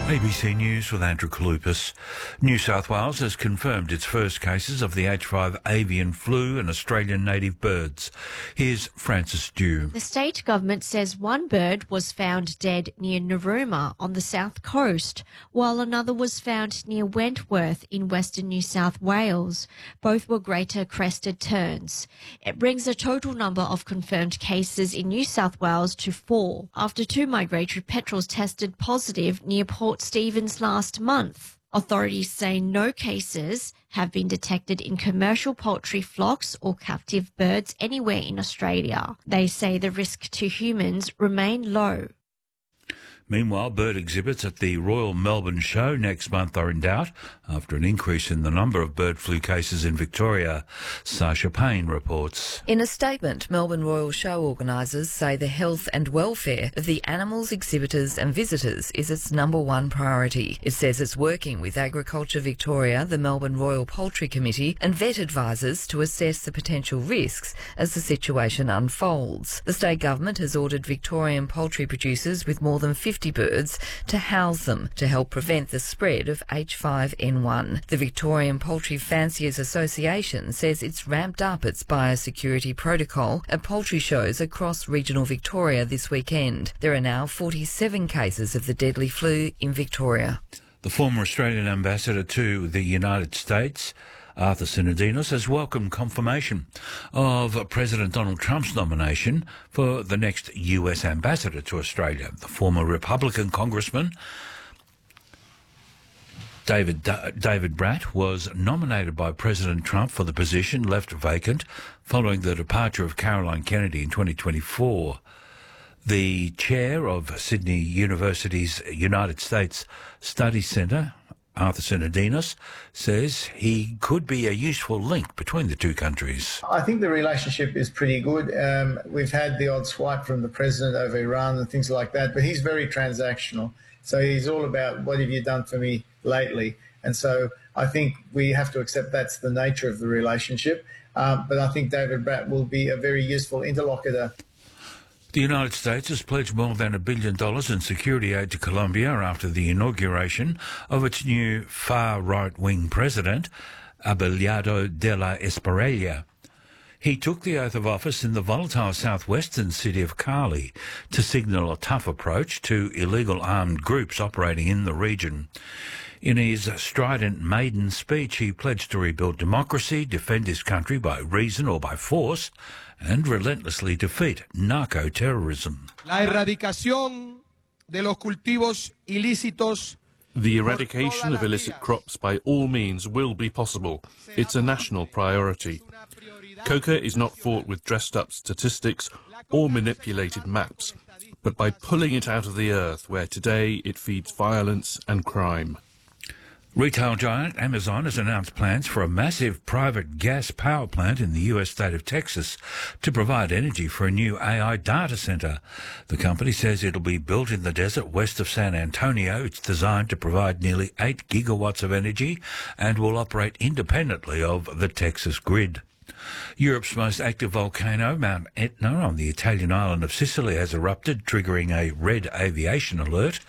ABC News with Andrew Kalupas. New South Wales has confirmed its first cases of the H5 avian flu in Australian native birds. Here's Francis Dew. The state government says one bird was found dead near Narooma on the south coast, while another was found near Wentworth in western New South Wales. Both were greater crested terns. It brings the total number of confirmed cases in New South Wales to 4, after 2 migratory petrels tested positive near Port Stephens last month. Authorities say no cases have been detected in commercial poultry flocks or captive birds anywhere in Australia. They say the risk to humans remain low. Meanwhile, bird exhibits at the Royal Melbourne Show next month are in doubt after an increase in the number of bird flu cases in Victoria. Sasha Payne reports. In a statement, Melbourne Royal Show organisers say the health and welfare of the animals, exhibitors and visitors is its number one priority. It says it's working with Agriculture Victoria, the Melbourne Royal Poultry Committee and vet advisors to assess the potential risks as the situation unfolds. The state government has ordered Victorian poultry producers with more than 50 birds to house them to help prevent the spread of H5N1. The Victorian Poultry Fanciers Association says it's ramped up its biosecurity protocol at poultry shows across regional Victoria this weekend. There are now 47 cases of the deadly flu in Victoria. The former Australian ambassador to the United States, Arthur Sinodinos, has welcomed confirmation of President Donald Trump's nomination for the next US ambassador to Australia. The former Republican congressman David Brat was nominated by President Trump for the position, left vacant following the departure of Caroline Kennedy in 2024. The chair of Sydney University's United States Studies Centre, Arthur Sinodinos, says he could be a useful link between the two countries. I think the relationship is pretty good. We've had the odd swipe from the president over Iran and things like that, but he's very transactional. So he's all about, what have you done for me lately? And so I think we have to accept that's the nature of the relationship. But I think David Brat will be a very useful interlocutor. The United States has pledged more than $1 billion in security aid to Colombia after the inauguration of its new far-right-wing president, Abelardo de la Espriella. He took the oath of office in the volatile southwestern city of Cali to signal a tough approach to illegal armed groups operating in the region. In his strident maiden speech, he pledged to rebuild democracy, defend his country by reason or by force, and relentlessly defeat narco-terrorism. La erradicación de los cultivos ilícitos. The eradication of illicit crops by all means will be possible. It's a national priority. Coca is not fought with dressed-up statistics or manipulated maps, but by pulling it out of the earth where today it feeds violence and crime. Retail giant Amazon has announced plans for a massive private gas power plant in the US state of Texas to provide energy for a new AI data center. The company says it'll be built in the desert west of San Antonio. It's designed to provide nearly 8 gigawatts of energy and will operate independently of the Texas grid. Europe's most active volcano, Mount Etna, on the Italian island of Sicily, has erupted, triggering a red aviation alert.